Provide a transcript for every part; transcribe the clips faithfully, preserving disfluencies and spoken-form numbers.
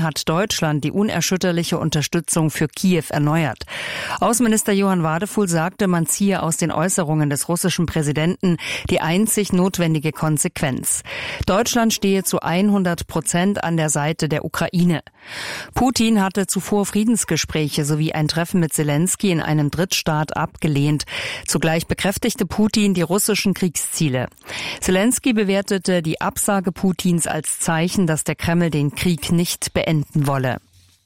hat Deutschland die unerschütterliche Unterstützung für Kiew erneuert. Außenminister Johann Wadefuhl sagte, man ziehe aus den Äußerungen des russischen Präsidenten die einzig notwendige Konsequenz. Deutschland stehe zu hundert Prozent an der Seite der Ukraine. Putin hatte zuvor Friedensgespräche sowie ein Treffen mit Zelensky in einem Drittstaat abgelehnt. Zugleich bekräftigte Putin die russischen Kriegsziele. Zelensky bewertete die Absage Putins als Zeichen, dass der Kreml den Krieg nicht beenden wolle.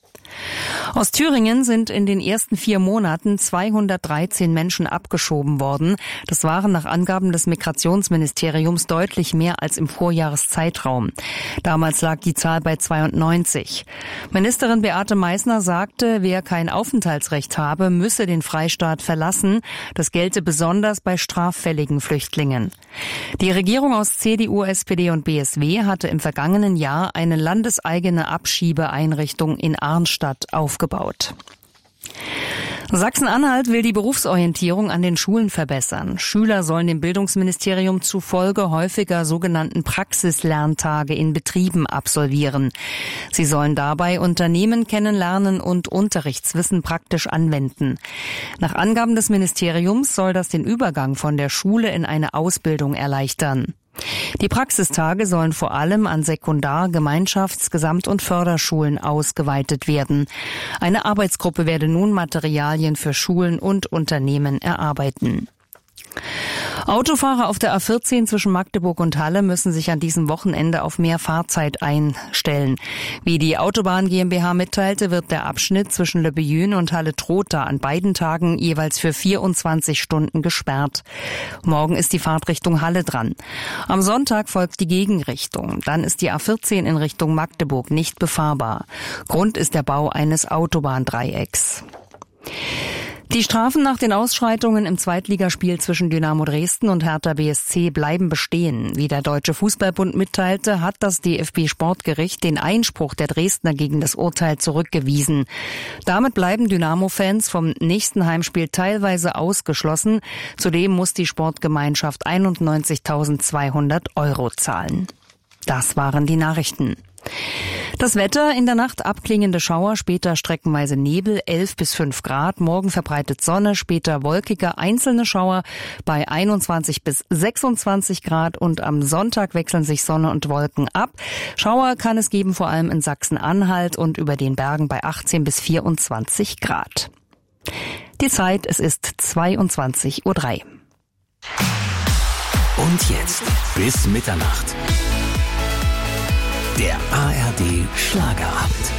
Aus Thüringen sind in den ersten vier Monaten zweihundertdreizehn Menschen abgeschoben worden. Das waren nach Angaben des Migrationsministeriums deutlich mehr als im Vorjahreszeitraum. Damals lag die Zahl bei zweiundneunzig. Ministerin Beate Meißner sagte, wer kein Aufenthaltsrecht habe, müsse den Freistaat verlassen. Das gelte besonders bei straffälligen Flüchtlingen. Die Regierung aus C D U, S P D und B S W hatte im vergangenen Jahr eine landeseigene Abschiebeeinrichtung in Arnstadt aufgebaut. Sachsen-Anhalt will die Berufsorientierung an den Schulen verbessern. Schüler sollen dem Bildungsministerium zufolge häufiger sogenannten Praxislerntage in Betrieben absolvieren. Sie sollen dabei Unternehmen kennenlernen und Unterrichtswissen praktisch anwenden. Nach Angaben des Ministeriums soll das den Übergang von der Schule in eine Ausbildung erleichtern. Die Praxistage sollen vor allem an Sekundar-, Gemeinschafts-, Gesamt- und Förderschulen ausgeweitet werden. Eine Arbeitsgruppe werde nun Materialien für Schulen und Unternehmen erarbeiten. Autofahrer auf der A vierzehn zwischen Magdeburg und Halle müssen sich an diesem Wochenende auf mehr Fahrzeit einstellen. Wie die Autobahn GmbH mitteilte, wird der Abschnitt zwischen Le Beyün und Halle-Trotha an beiden Tagen jeweils für vierundzwanzig Stunden gesperrt. Morgen ist die Fahrt Richtung Halle dran. Am Sonntag folgt die Gegenrichtung. Dann ist die A vierzehn in Richtung Magdeburg nicht befahrbar. Grund ist der Bau eines Autobahndreiecks. Die Strafen nach den Ausschreitungen im Zweitligaspiel zwischen Dynamo Dresden und Hertha B S C bleiben bestehen. Wie der Deutsche Fußballbund mitteilte, hat das D F B-Sportgericht den Einspruch der Dresdner gegen das Urteil zurückgewiesen. Damit bleiben Dynamo-Fans vom nächsten Heimspiel teilweise ausgeschlossen. Zudem muss die Sportgemeinschaft einundneunzigtausendzweihundert Euro zahlen. Das waren die Nachrichten. Das Wetter: in der Nacht abklingende Schauer, später streckenweise Nebel, elf bis fünf Grad. Morgen verbreitet Sonne, später wolkiger, einzelne Schauer bei einundzwanzig bis sechsundzwanzig Grad. Und am Sonntag wechseln sich Sonne und Wolken ab. Schauer kann es geben, vor allem in Sachsen-Anhalt und über den Bergen bei achtzehn bis vierundzwanzig Grad. Die Zeit: es ist zweiundzwanzig Uhr drei. Und jetzt bis Mitternacht der A R D Schlagerabend.